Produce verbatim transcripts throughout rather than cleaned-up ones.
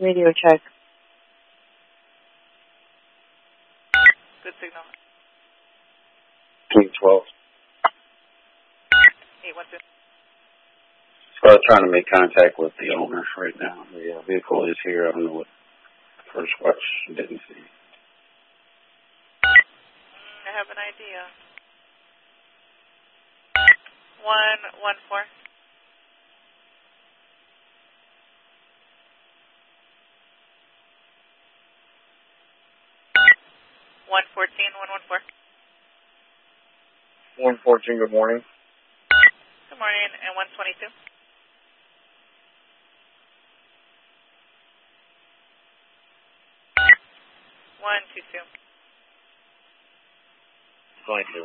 Radio check. Good signal. King twelve. eight one two. Uh, trying to make contact with the owner right now. The uh, vehicle is here. I don't know what first watch didn't see. I have an idea. One one four. One fourteen. One one four. One fourteen. Good morning. Good morning. And one twenty two. One two two. twenty-two.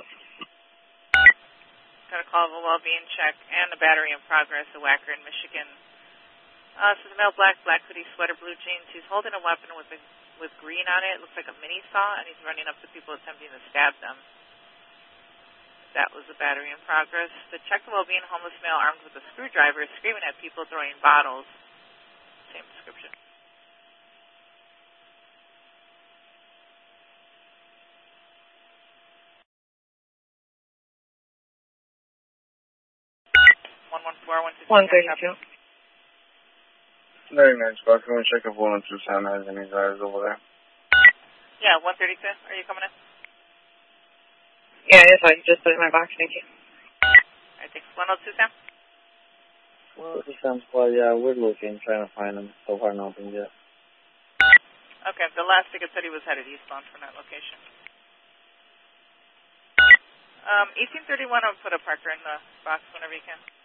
Got a call of a well-being check and a battery in progress, a whacker in Michigan. Uh, so the male black, black hoodie, sweater, blue jeans. He's holding a weapon with a, with green on it. It looks like a mini saw, and he's running up to people attempting to stab them. That was a battery in progress. The check the well-being homeless male armed with a screwdriver screaming at people throwing bottles. Same description. One one four, one two two. One thirty-two. ninety-nine squad. Can we check if one two seven has any guys over there? Yeah, one thirty-two. Are you coming in? Yeah, it's fine. Just put it in my box. Thank you. All right, thanks. one oh two, Sam? Well, the Sam squad, yeah, we're looking, trying to find him. So far, nothing yet. Okay, the last ticket said he was headed eastbound from that location. Um, eighteen thirty-one, I'll put a Parker in the box whenever you can.